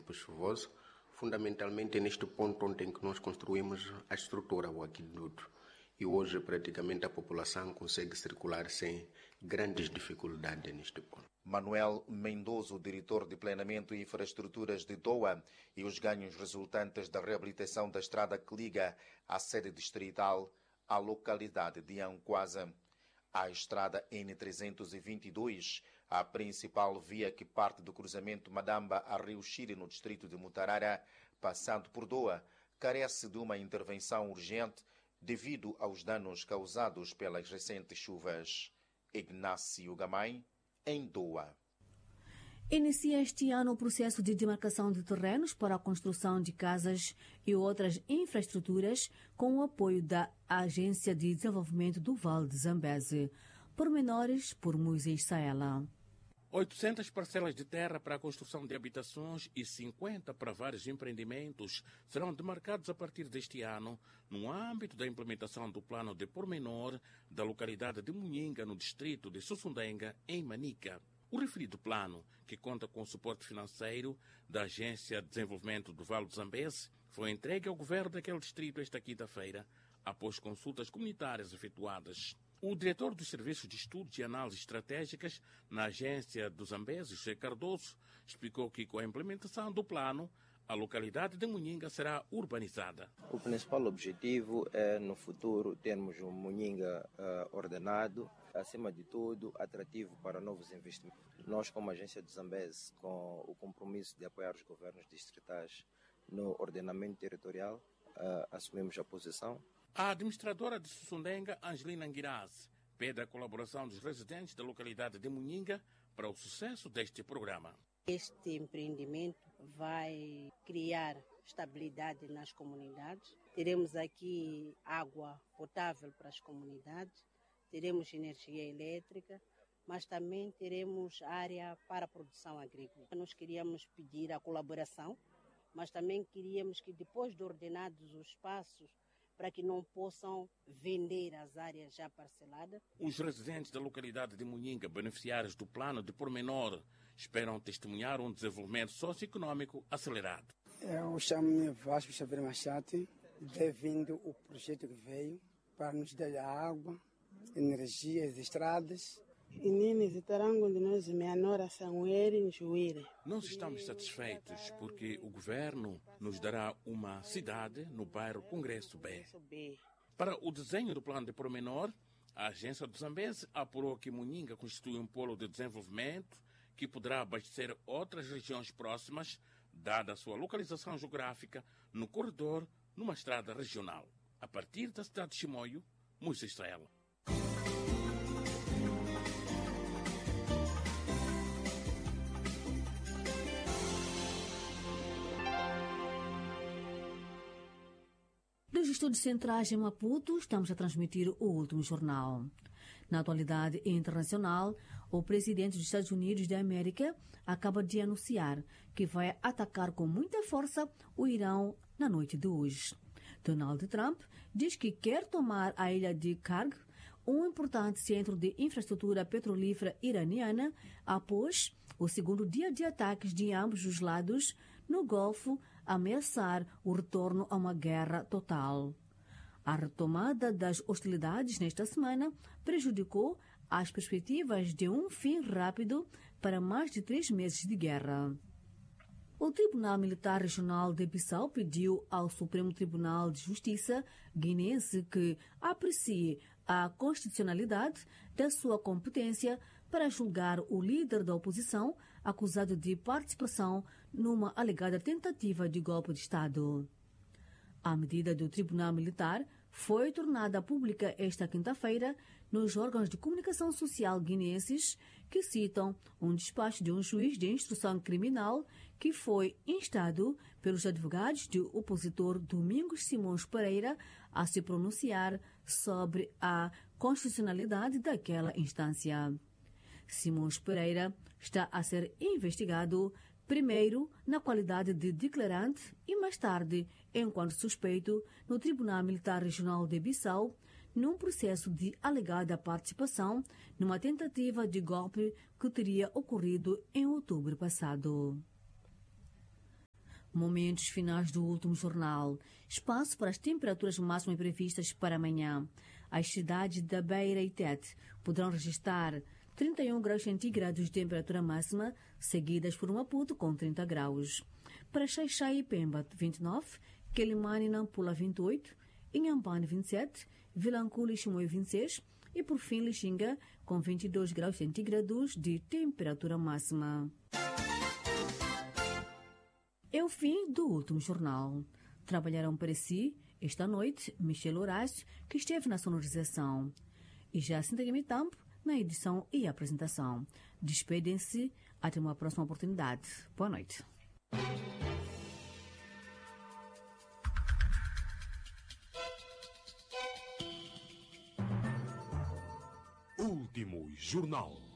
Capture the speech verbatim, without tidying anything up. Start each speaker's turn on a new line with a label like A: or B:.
A: tempo chuvoso, fundamentalmente neste ponto onde em que nós construímos a estrutura, o aqueduto. E hoje praticamente a população consegue circular sem grandes dificuldades neste ponto.
B: Manuel Mendoso, diretor de Planeamento e Infraestruturas de Doa, e os ganhos resultantes da reabilitação da estrada que liga a sede distrital à localidade de Anquasa. A estrada N trezentos e vinte e dois, a principal via que parte do cruzamento Madamba a Rio Chire, no distrito de Mutarara, passando por Doa, carece de uma intervenção urgente devido aos danos causados pelas recentes chuvas. Ignácio Gamay, em Doa.
C: Inicia este ano o processo de demarcação de terrenos para a construção de casas e outras infraestruturas com o apoio da Agência de Desenvolvimento do Vale de Zambeze. Pormenores por Moisés Saela.
D: oitocentas parcelas de terra para a construção de habitações e cinquenta para vários empreendimentos serão demarcados a partir deste ano no âmbito da implementação do plano de pormenor da localidade de Munhinga, no distrito de Sussundenga, em Manica. O referido plano, que conta com o suporte financeiro da Agência de Desenvolvimento do Vale do Zambeze, foi entregue ao governo daquele distrito esta quinta-feira, após consultas comunitárias efetuadas. O diretor dos Serviços de Estudos e Análises Estratégicas na Agência do Zambeze, José Cardoso, explicou que com a implementação do plano, a localidade de Munhinga será urbanizada.
E: O principal objetivo é, no futuro, termos um Munhinga uh, ordenado, acima de tudo, atrativo para novos investimentos. Nós, como Agência do Zambeze, com o compromisso de apoiar os governos distritais no ordenamento territorial, uh, assumimos a posição.
D: A administradora de Sussundenga, Angelina Anguiraz, pede a colaboração dos residentes da localidade de Munhinga para o sucesso deste programa.
F: Este empreendimento vai criar estabilidade nas comunidades. Teremos aqui água potável para as comunidades, teremos energia elétrica, mas também teremos área para a produção agrícola. Nós queríamos pedir a colaboração, mas também queríamos que, depois de ordenados os espaços, para que não possam vender as áreas já parceladas.
D: Os residentes da localidade de Munhinga, beneficiários do plano de pormenor, esperam testemunhar um desenvolvimento socioeconômico acelerado.
G: Eu chamo-me Vasco Xavier Machate, devido o projeto que veio para nos dar água, energia, as estradas.
D: Nós estamos satisfeitos porque o governo nos dará uma cidade no bairro Congresso B. Para o desenho do plano de pormenor, a Agência do Zambeze apurou que Munhinga constitui um polo de desenvolvimento que poderá abastecer outras regiões próximas, dada a sua localização geográfica no corredor numa estrada regional. A partir da cidade de Chimoio, Moisés Saela.
C: Dos estúdios centrais em Maputo, estamos a transmitir o último jornal. Na atualidade internacional, o presidente dos Estados Unidos da América acaba de anunciar que vai atacar com muita força o Irão na noite de hoje. Donald Trump diz que quer tomar a ilha de Karg, um importante centro de infraestrutura petrolífera iraniana, após o segundo dia de ataques de ambos os lados no Golfo ameaçar o retorno a uma guerra total. A retomada das hostilidades nesta semana prejudicou as perspectivas de um fim rápido para mais de três meses de guerra. O Tribunal Militar Regional de Bissau pediu ao Supremo Tribunal de Justiça guineense que aprecie a constitucionalidade da sua competência para julgar o líder da oposição acusado de participação numa alegada tentativa de golpe de Estado. A medida do Tribunal Militar foi tornada pública esta quinta-feira nos órgãos de comunicação social guineenses, que citam um despacho de um juiz de instrução criminal que foi instado pelos advogados do opositor Domingos Simões Pereira a se pronunciar sobre a constitucionalidade daquela instância. Simões Pereira está a ser investigado primeiro na qualidade de declarante e mais tarde enquanto suspeito no Tribunal Militar Regional de Bissau, num processo de alegada participação numa tentativa de golpe que teria ocorrido em outubro passado. Momentos finais do último jornal. Espaço para as temperaturas máximas previstas para amanhã. As cidades da Beira e Tete poderão registrar trinta e um graus centígrados de temperatura máxima, seguidas por Maputo com trinta graus. Para Xai-Xai e Pemba, vinte e nove, Quelimane e Nampula, vinte e oito, Inhambane, vinte e sete, Vilanculo e Chimoio, vinte e seis e, por fim, Lixinga, com vinte e dois graus centígrados de temperatura máxima. É o fim do último jornal. Trabalharam para si, esta noite, Michel Horácio, que esteve na sonorização, e Jacinta Gamitampo, na edição e apresentação. Despedem-se até uma próxima oportunidade. Boa noite.
H: Último jornal.